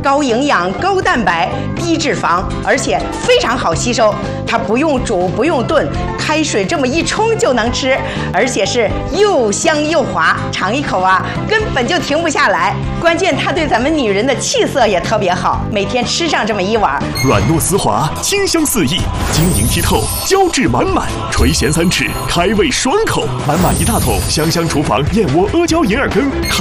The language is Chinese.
高营养、高蛋白、低脂肪，而且非常好吸收。它不用煮，不用炖，开水这么一冲就能吃，而且是又香又滑，尝一口啊，根本就停不下来。关键它对咱们女人的气色也特别好，每天吃上这么一碗， 软糯丝滑，清香四溢，晶莹剔透，胶质满满，垂涎3尺，开胃爽口，满满1大桶，香香厨房燕窝阿胶银耳羹。